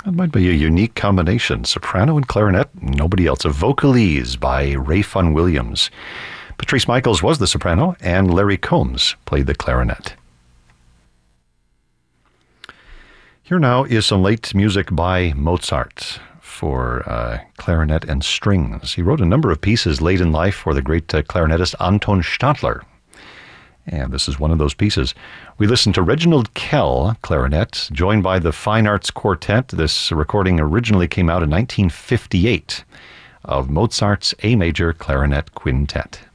That might be a unique combination. Soprano and clarinet, nobody else. A Vocalese by Rayfun Williams. Patrice Michaels was the soprano, and Larry Combs played the clarinet. Here now is some late music by Mozart for clarinet and strings. He wrote a number of pieces late in life for the great clarinetist Anton Stadler. And this is one of those pieces. We listened to Reginald Kell, clarinet, joined by the Fine Arts Quartet. This recording originally came out in 1958 of Mozart's A Major Clarinet Quintet.